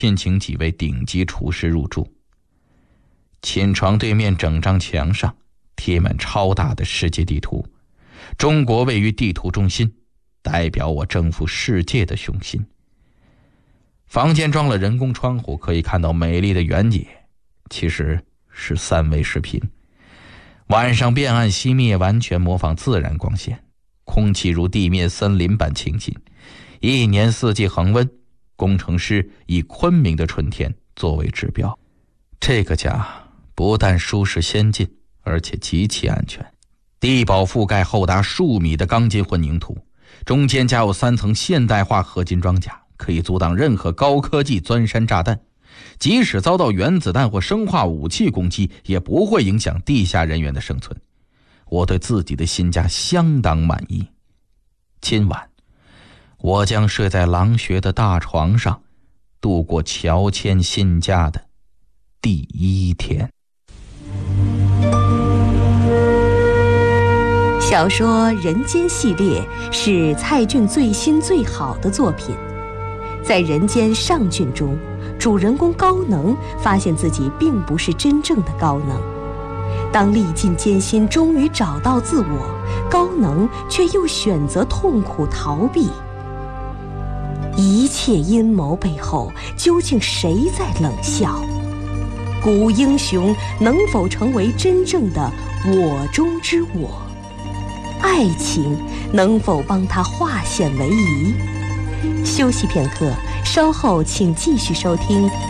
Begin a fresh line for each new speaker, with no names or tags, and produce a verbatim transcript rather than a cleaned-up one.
聘请几位顶级厨师入住。寝床对面整张墙上贴满超大的世界地图，中国位于地图中心，代表我征服世界的雄心。房间装了人工窗户，可以看到美丽的原野，其实是三维视频。晚上变暗熄灭，完全模仿自然光线，空气如地面森林般清新，一年四季恒温。工程师以昆明的春天作为指标。这个家不但舒适先进，而且极其安全。地堡覆盖厚达数米的钢筋混凝土，中间加有三层现代化合金装甲，可以阻挡任何高科技钻山炸弹。即使遭到原子弹或生化武器攻击，也不会影响地下人员的生存。我对自己的新家相当满意。今晚我将睡在狼穴的大床上，度过乔迁新家的第一天。
小说《人间》系列是蔡骏最新最好的作品。在《人间》上卷中，主人公高能发现自己并不是真正的高能。当历尽艰辛终于找到自我，高能却又选择痛苦逃避。一切阴谋背后，究竟谁在冷笑？古英雄能否成为真正的我中之我？爱情能否帮他化险为夷？休息片刻，稍后请继续收听